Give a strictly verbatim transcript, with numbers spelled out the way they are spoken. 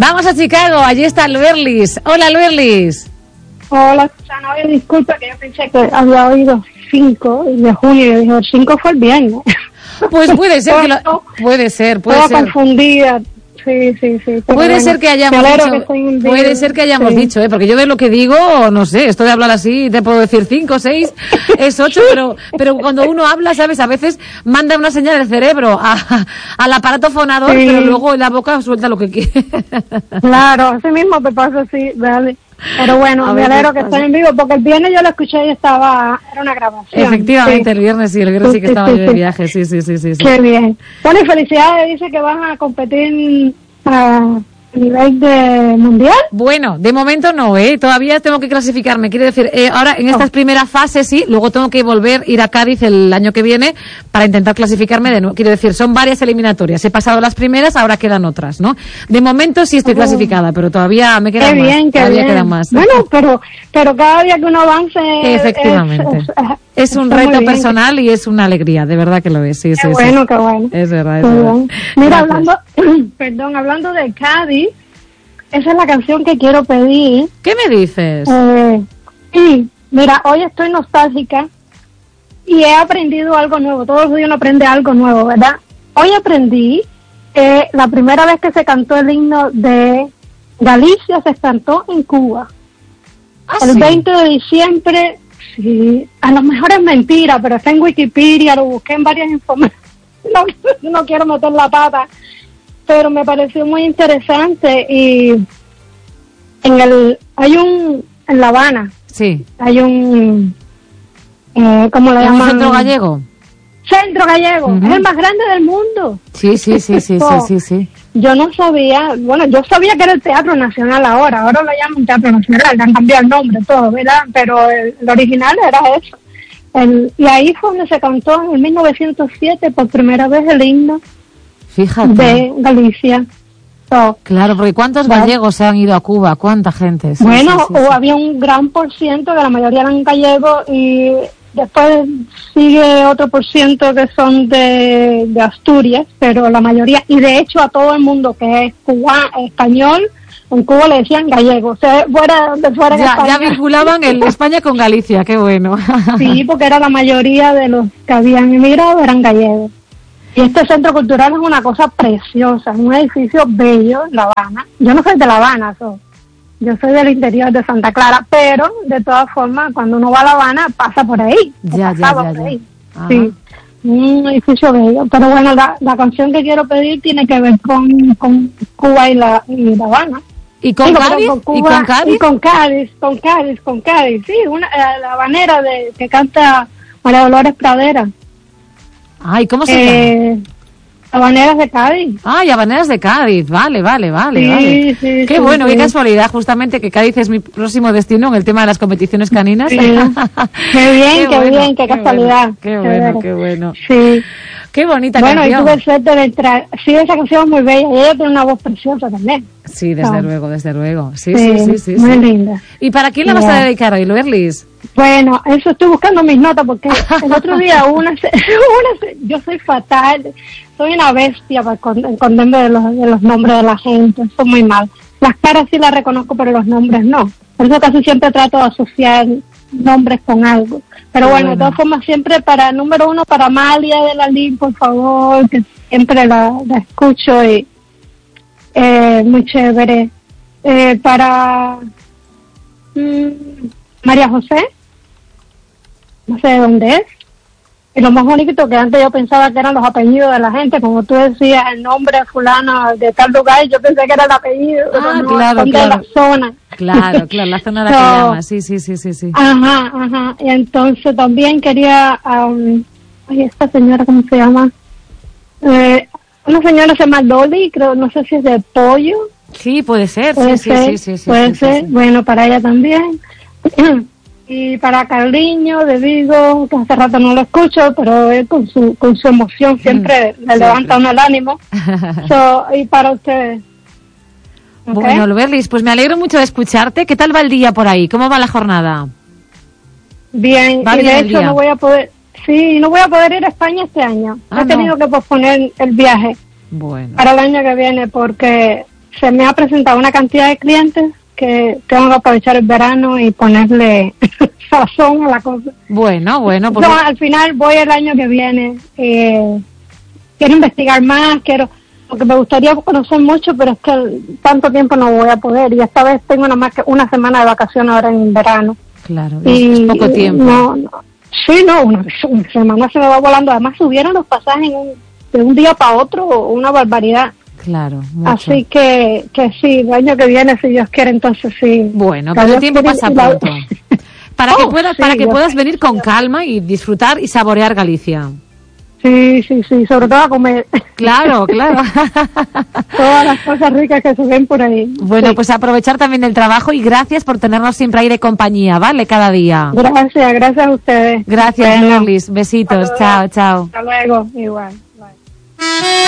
Vamos a Chicago, allí está Luerlis. Hola, Luerlis. Hola, Susana. Oye, disculpa que yo pensé que había oído cinco de junio y yo dije, el cinco fue el viernes. Pues puede ser que lo... Puede ser, puede Estaba ser. confundida. Sí, sí, sí. Puede bueno, ser que hayamos dicho, que puede ser que hayamos sí. dicho, ¿eh? Porque yo de lo que digo, no sé, esto de hablar así, te puedo decir cinco, seis, es ocho, pero, pero cuando uno habla, ¿sabes? A veces manda una señal del cerebro a, al aparato fonador, sí. Pero luego en la boca suelta lo que quiere. Claro, así mismo te pasa así, vale. Pero bueno, me alegro que estén en vivo, porque el viernes yo lo escuché y estaba, era una grabación. Efectivamente, sí. el viernes sí, el viernes sí, sí que estaba sí, yo de sí. viaje, sí, sí, sí, sí, sí. Qué bien. Bueno, y felicidades, dice que van a competir a nivel de mundial. Bueno, de momento no, ¿eh? Todavía tengo que clasificarme, quiere decir, eh, ahora en estas oh. primeras fases sí, luego tengo que volver a ir a Cádiz el año que viene para intentar clasificarme de nuevo. Quiero decir, son varias eliminatorias, he pasado las primeras, ahora quedan otras, ¿no? De momento sí estoy oh. clasificada, pero todavía me quedan qué más. Bien, qué todavía bien. quedan más. Bueno, pero, pero cada día que uno avance... Efectivamente. Es, es, es un reto personal y es una alegría, de verdad que lo es. Sí, qué sí, bueno, sí. qué bueno. Es verdad, es qué verdad. Bien. Mira, hablando, perdón, hablando de Cádiz, esa es la canción que quiero pedir. ¿Qué me dices? Eh, sí, mira, hoy estoy nostálgica y he aprendido algo nuevo. Todos los días uno aprende algo nuevo, ¿verdad? Hoy aprendí que la primera vez que se cantó el himno de Galicia se cantó en Cuba. ¿Ah, el sí? veinte de diciembre, sí. A lo mejor es mentira, pero está en Wikipedia, lo busqué en varias informaciones. No, no quiero meter la pata. Pero me pareció muy interesante y en el hay un en La Habana sí hay un eh, ¿cómo le llaman? ¿Un centro gallego? Centro gallego, uh-huh. Es el más grande del mundo. Sí, sí, sí, sí, sí, sí, sí. Yo no sabía, bueno, yo sabía que era el Teatro Nacional ahora, ahora lo llaman Teatro Nacional, le han cambiado el nombre, todo, ¿verdad? Pero el, el original era eso. El, y ahí fue donde se cantó en mil novecientos siete por primera vez el himno. Fíjate. De Galicia. So, claro, porque ¿cuántos ¿vale? gallegos se han ido a Cuba? ¿Cuánta gente? Sí, bueno, sí, sí, o sí. había un gran por ciento, que la mayoría eran gallegos, y después sigue otro por ciento que son de, de Asturias, pero la mayoría, y de hecho a todo el mundo que es cubano, español, en Cuba le decían gallego, o sea, fuera donde fuera ya, España. Ya vinculaban el España con Galicia, qué bueno. Sí, porque era la mayoría de los que habían emigrado eran gallegos. Y este centro cultural es una cosa preciosa, es un edificio bello, La Habana. Yo no soy de La Habana, so. Yo soy del interior de Santa Clara, pero de todas formas, cuando uno va a La Habana, pasa por ahí. Ya, ya, ya, por ya. ahí. Sí, un edificio bello. Pero bueno, la, la canción que quiero pedir tiene que ver con, con Cuba y La, y La Habana. ¿Y con Digo, Cádiz? con Cuba, ¿Y con Cádiz? Y con Cádiz, con Cádiz, con Cádiz. Sí, una, eh, la habanera de, que canta María Dolores Pradera. Ay, ¿cómo se eh, llama? Habaneras de Cádiz. Ay, Habaneras de Cádiz, vale, vale, vale. Sí, vale. sí, qué sí, bueno, sí. qué casualidad, justamente que Cádiz es mi próximo destino en el tema de las competiciones caninas. Sí. Qué bien, qué, qué bueno, bien, qué, qué casualidad. Bueno, qué bueno, qué bueno. Sí. Qué bonita bueno, canción. Bueno, y tuve suerte de entrar. Sí, esa canción es muy bella. Y ella tiene una voz preciosa también. Sí, desde ah. luego, desde luego. Sí, sí, sí, sí. sí muy sí. linda. ¿Y para quién la vas yeah. a dedicar hoy, Luerlis? Bueno, eso estoy buscando mis notas porque el otro día una, una yo soy fatal, soy una bestia para encontrarme de los, de los nombres de la gente, soy muy mal. Las caras sí las reconozco, pero los nombres no. Por eso casi siempre trato de asociar nombres con algo. Pero bueno, bueno, de todas formas, siempre para, número uno, para Amalia de la Lin, por favor, que siempre la, la escucho y eh, muy chévere. Eh, para mmm, María José, no sé de dónde es. Y lo más bonito que antes yo pensaba que eran los apellidos de la gente, como tú decías, el nombre de fulano de tal lugar, yo pensé que era el apellido, ah, pero no, claro, son claro. de la zona. Claro, claro, la zona de la so, que llama, sí, sí, sí, sí, sí. Ajá, ajá, y entonces también quería, um, ay, esta señora, ¿cómo se llama? Eh, una señora se llama Dolly, creo, no sé si es de pollo. Sí, puede ser, puede sí, ser, sí, sí, sí. Puede sí, ser, sí, sí. Bueno, para ella también. Y para Carliño de Vigo, que hace rato no lo escucho, pero él con su con su emoción siempre mm, le levanta uno el ánimo. So, y para ustedes. ¿Okay? Bueno, Luerlis, pues me alegro mucho de escucharte. ¿Qué tal va el día por ahí? ¿Cómo va la jornada? Bien, ¿Va y bien de el hecho día? no voy a poder, sí, no voy a poder ir a España este año. Ah, He tenido no. que posponer el viaje bueno. para el año que viene porque se me ha presentado una cantidad de clientes que tengo que aprovechar el verano y ponerle sazón a la cosa. Bueno, bueno. Porque... No, al final voy el año que viene. Eh, quiero investigar más, quiero... Porque me gustaría conocer mucho, pero es que tanto tiempo no voy a poder. Y esta vez tengo nada más que una semana de vacaciones ahora en verano. Claro, y es poco tiempo. No, no. Sí, no, una, una semana se me va volando. Además subieron los pasajes en un, de un día para otro, una barbaridad. Claro, mucho. Así que, que sí, el año que viene, si Dios quiere, entonces sí. Bueno, pero el tiempo pasa pronto. Para oh, que puedas, sí, para que puedas sé. venir con calma y disfrutar y saborear Galicia. Sí, sí, sí, sobre todo a comer. Claro, claro. Todas las cosas ricas que se ven por ahí. Bueno, sí. Pues aprovechar también el trabajo y gracias por tenernos siempre ahí de compañía, ¿vale? Cada día. Gracias, gracias a ustedes. Gracias, bueno. Lourlis. Besitos. Chao, chao. Hasta luego, igual. Bye.